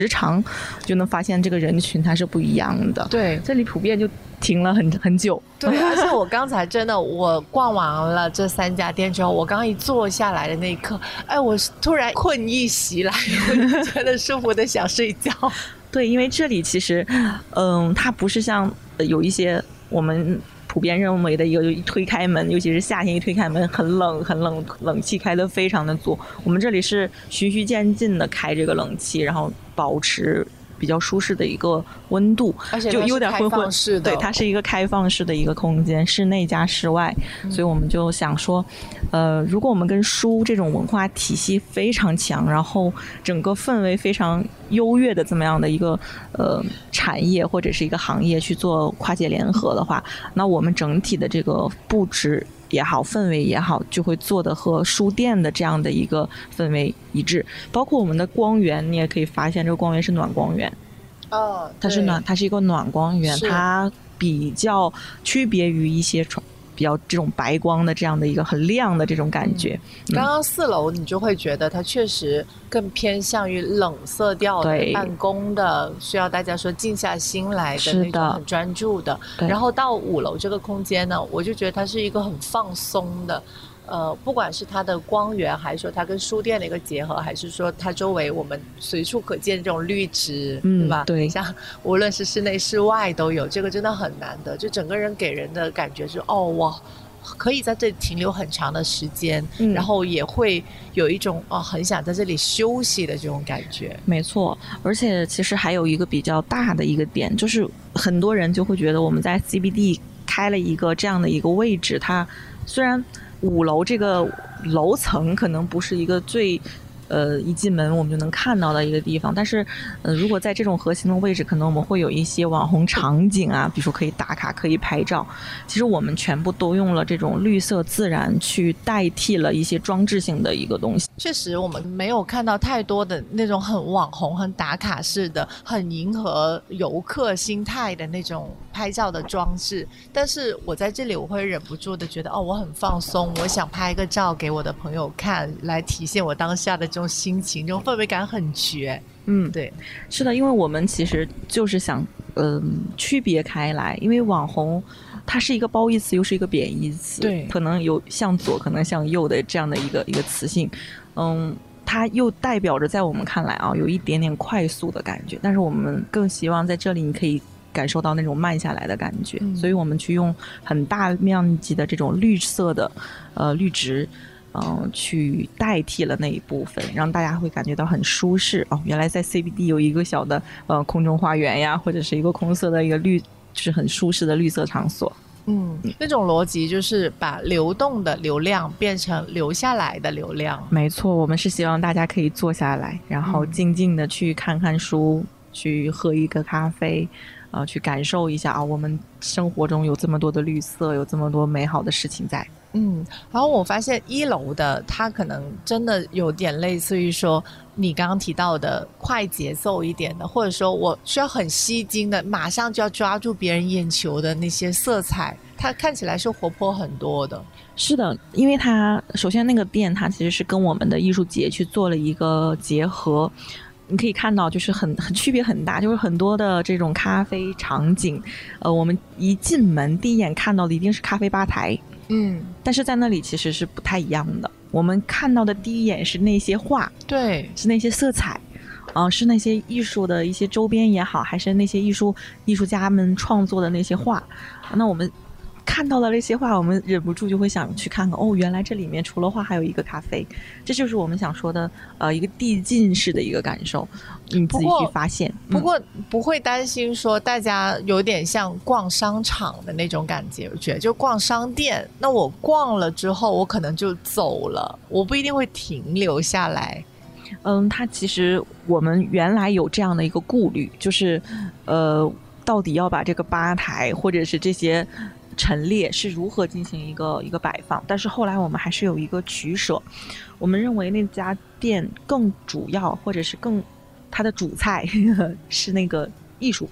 时常就能发现这个人群它是不一样的。 对， 这里普遍就停了很久。 对，而且我刚才真的，我逛完了这3家店之后，我刚一坐下来的那一刻，哎，我突然困意袭来，我就觉得舒服的想睡觉。 对，因为这里其实，它不是像有一些我们普遍认为的一推开门，尤其是夏天一推开门很冷，冷气开得非常的足。我们这里是循序渐进的开这个冷气，然后保持比较舒适的一个温度， 而且就有点昏昏式的， 对，它是一个开放式的一个空间，室内加室外，所以我们就想说，如果我们跟书这种文化体系非常强，然后整个氛围非常优越的这么样的一个产业或者是一个行业去做跨界联合的话，那我们整体的这个布置也好，氛围也好，就会做的和书店的这样的一个氛围一致。包括我们的光源，你也可以发现这个光源是暖光源。它是一个暖光源，它比较区别于一些比较这种白光的这样的一个很亮的这种感觉。 刚刚4楼你就会觉得它确实更偏向于冷色调的办公的，需要大家说静下心来的那种很专注的。然后到5楼这个空间呢，我就觉得它是一个很放松的。不管是它的光源，还是说它跟书店的一个结合，还是说它周围我们随处可见这种绿植，对吧？ 对， 像无论是室内室外都有，这个真的很难得。就整个人给人的感觉是，我可以在这里停留很长的时间，然后也会有一种很想在这里休息的这种感觉。 没错，而且其实还有一个比较大的一个点，就是很多人就会觉得我们在 CBD 开了一个这样的一个位置，它虽然5楼这个楼层可能不是一个最一进门我们就能看到的一个地方，但是如果在这种核心的位置，可能我们会有一些网红场景啊，比如说可以打卡可以拍照，其实我们全部都用了这种绿色自然去代替了一些装置性的一个东西。 确实我们没有看到太多的那种很网红很打卡式的很迎合游客心态的那种拍照的装置，但是我在这里我会忍不住的觉得我很放松，我想拍一个照给我的朋友看，来体现我当下的这种心情，这种氛围感很绝。对， 是的，因为我们其实就是想区别开来，因为网红它是一个褒义词又是一个贬义词， 对， 可能有向左可能向右的这样的一个词性，它又代表着在我们看来有一点点快速的感觉，但是我们更希望在这里你可以感受到那种慢下来的感觉，所以我们去用很大面积的这种绿色的绿植去代替了那一部分，让大家会感觉到很舒适。原来在 CBD 有一个小的空中花园呀，或者是一个空色的一个就是很舒适的绿色场所。 那种逻辑就是把流动的流量变成留下来的流量。 没错，我们是希望大家可以坐下来，然后静静的去看看书，去喝一个咖啡，去感受一下我们生活中有这么多的绿色，有这么多美好的事情在。 然后我发现1楼的它可能真的有点类似于说你刚刚提到的快节奏一点的，或者说我需要很吸睛的，马上就要抓住别人眼球的那些色彩，它看起来是活泼很多的。 是的，因为它首先那个店它其实是跟我们的艺术节去做了一个结合，你可以看到就是很区别很大，就是很多的这种咖啡场景，我们一进门第一眼看到的一定是咖啡吧台，但是在那里其实是不太一样的。我们看到的第一眼是那些画， 对， 是那些色彩，是那些艺术的一些周边也好，还是那些艺术家们创作的那些画。那我们看到的那些画，我们忍不住就会想去看看，原来这里面除了画还有一个咖啡，这就是我们想说的一个递进式的一个感受，你自己去发现。 不过不会担心说大家有点像逛商场的那种感觉，我觉得就逛商店，那我逛了之后我可能就走了，我不一定会停留下来。 它其实我们原来有这样的一个顾虑，就是到底要把这个吧台或者是这些陈列是如何进行一个摆放，但是后来我们还是有一个取舍，我们认为那家店更主要或者是更它的主菜是那个艺术品，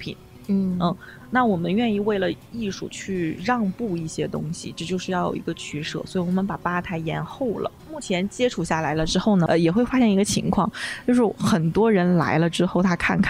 那我们愿意为了艺术去让步一些东西，这就是要有一个取舍，所以我们把吧台延后了。目前接触下来了之后呢，也会发现一个情况，就是很多人来了之后他看